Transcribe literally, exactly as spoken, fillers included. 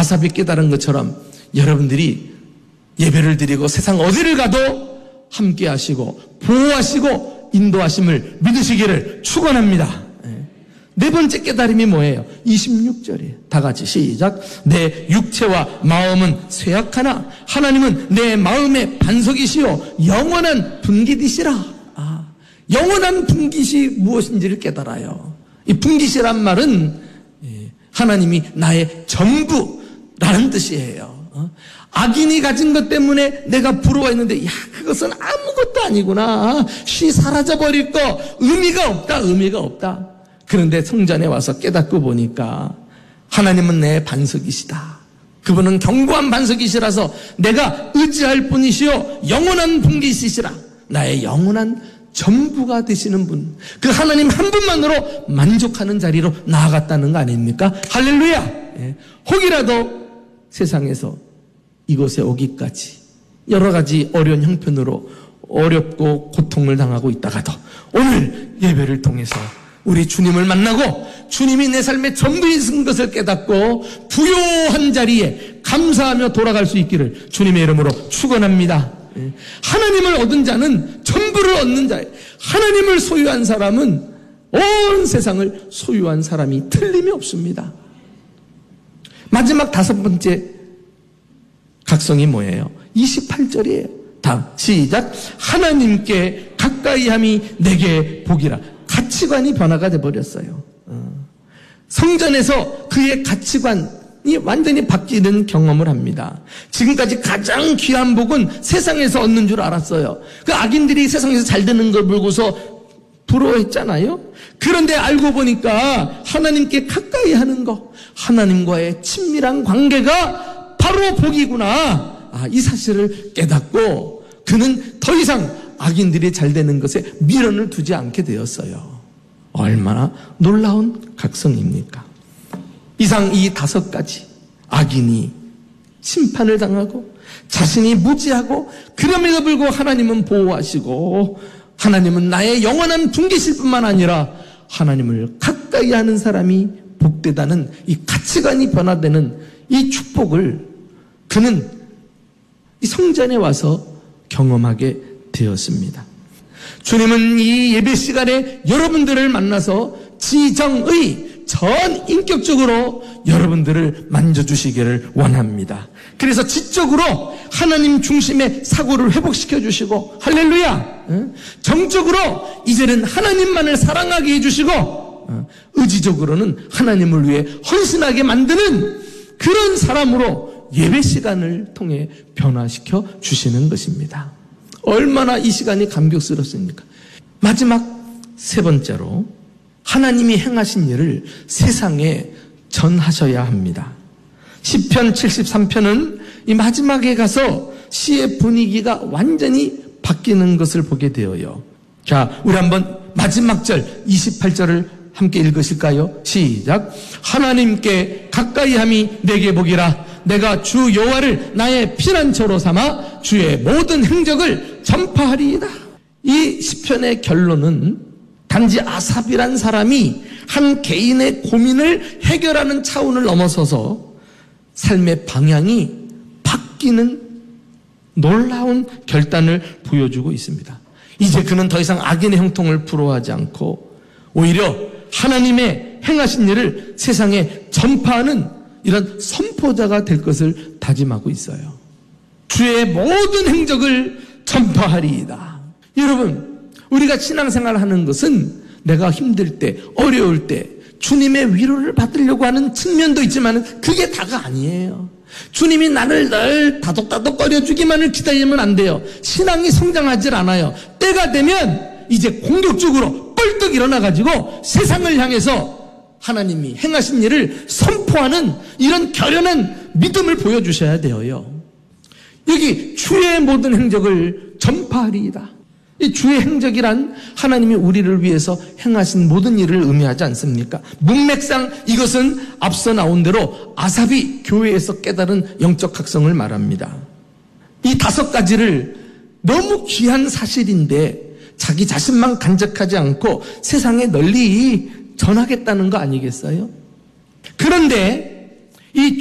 아삽이 깨달은 것처럼 여러분들이 예배를 드리고 세상 어디를 가도 함께 하시고 보호하시고 인도하심을 믿으시기를 축원합니다. 네 번째 깨달음이 뭐예요? 이십육 절이에요. 다 같이 시작. 내 육체와 마음은 쇠약하나 하나님은 내 마음의 반석이시요 영원한 분깃이시라. 아, 영원한 분깃이 무엇인지를 깨달아요. 이 분깃이란 말은 하나님이 나의 전부라는 뜻이에요. 악인이 가진 것 때문에 내가 부러워했는데 야 그것은 아무것도 아니구나. 쉬 사라져버릴 거 의미가 없다. 의미가 없다. 그런데 성전에 와서 깨닫고 보니까 하나님은 내 반석이시다. 그분은 견고한 반석이시라서 내가 의지할 분이시요 영원한 분깃이시라. 나의 영원한 전부가 되시는 분. 그 하나님 한 분만으로 만족하는 자리로 나아갔다는 거 아닙니까? 할렐루야. 예. 혹이라도 세상에서 이곳에 오기까지 여러 가지 어려운 형편으로 어렵고 고통을 당하고 있다가도 오늘 예배를 통해서 우리 주님을 만나고 주님이 내 삶의 전부인 것을 깨닫고 부요한 자리에 감사하며 돌아갈 수 있기를 주님의 이름으로 축원합니다. 하나님을 얻은 자는 전부를 얻는 자예요. 하나님을 소유한 사람은 온 세상을 소유한 사람이 틀림이 없습니다. 마지막 다섯 번째 각성이 뭐예요? 이십팔 절이에요. 다 시작. 하나님께 가까이함이 내게 복이라. 가치관이 변화가 돼버렸어요. 성전에서 그의 가치관이 완전히 바뀌는 경험을 합니다. 지금까지 가장 귀한 복은 세상에서 얻는 줄 알았어요. 그 악인들이 세상에서 잘 되는 걸 보고서 부러워했잖아요. 그런데 알고 보니까 하나님께 가까이 하는 거, 하나님과의 친밀한 관계가 바로 복이구나. 아, 이 사실을 깨닫고 그는 더 이상 악인들이 잘 되는 것에 미련을 두지 않게 되었어요. 얼마나 놀라운 각성입니까? 이상 이 다섯 가지 악인이 심판을 당하고 자신이 무지하고 그럼에도 불구하고 하나님은 보호하시고 하나님은 나의 영원한 분깃일 뿐만 아니라 하나님을 가까이 하는 사람이 복되다는 이 가치관이 변화되는 이 축복을 그는 이 성전에 와서 경험하게 되었습니다. 주님은 이 예배 시간에 여러분들을 만나서 지정의 전 인격적으로 여러분들을 만져주시기를 원합니다. 그래서 지적으로 하나님 중심의 사고를 회복시켜 주시고 할렐루야. 정적으로 이제는 하나님만을 사랑하게 해주시고 의지적으로는 하나님을 위해 헌신하게 만드는 그런 사람으로 예배 시간을 통해 변화시켜 주시는 것입니다. 얼마나 이 시간이 감격스럽습니까? 마지막 세 번째로 하나님이 행하신 일을 세상에 전하셔야 합니다. 시편 칠십삼 편은 이 마지막에 가서 시의 분위기가 완전히 바뀌는 것을 보게 되어요. 자, 우리 한번 마지막 절 이십팔 절을 함께 읽으실까요? 시작. 하나님께 가까이함이 내게 복이라. 내가 주 여호와를 나의 피난처로 삼아 주의 모든 행적을 전파하리이다. 이 시편의 결론은 단지 아삽이란 사람이 한 개인의 고민을 해결하는 차원을 넘어서서 삶의 방향이 바뀌는 놀라운 결단을 보여주고 있습니다. 이제 그는 더 이상 악인의 형통을 부러워하지 않고 오히려 하나님의 행하신 일을 세상에 전파하는 이런 선포자가 될 것을 다짐하고 있어요. 주의 모든 행적을 전파하리이다. 여러분, 우리가 신앙생활을 하는 것은 내가 힘들 때, 어려울 때 주님의 위로를 받으려고 하는 측면도 있지만 그게 다가 아니에요. 주님이 나를 늘 다독다독거려 주기만을 기다리면 안 돼요. 신앙이 성장하질 않아요. 때가 되면 이제 공격적으로 뻘떡 일어나가지고 세상을 향해서 하나님이 행하신 일을 선포하는 이런 결연한 믿음을 보여주셔야 돼요. 여기 주의 모든 행적을 전파하리이다. 이 주의 행적이란 하나님이 우리를 위해서 행하신 모든 일을 의미하지 않습니까? 문맥상 이것은 앞서 나온 대로 아삽이 교회에서 깨달은 영적 각성을 말합니다. 이 다섯 가지를 너무 귀한 사실인데 자기 자신만 간직하지 않고 세상에 널리 전하겠다는 거 아니겠어요? 그런데 이